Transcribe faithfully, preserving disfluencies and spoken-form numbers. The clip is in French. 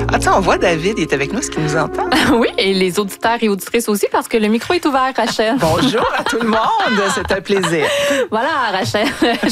Ah, tiens, on voit David, il est avec nous, est-ce qu'il nous entend? Oui, et les auditeurs et auditrices aussi, parce que le micro est ouvert, Rachel. Bonjour à tout le monde, c'est un plaisir. Voilà, Rachel.